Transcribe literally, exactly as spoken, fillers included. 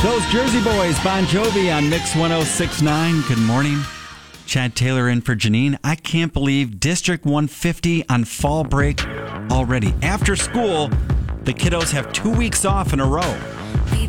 Those Jersey Boys, Bon Jovi on Mix ten sixty-nine. Good morning. Chad Taylor in for Janine. I can't believe District one fifty on fall break already. After school, the kiddos have two weeks off in a row.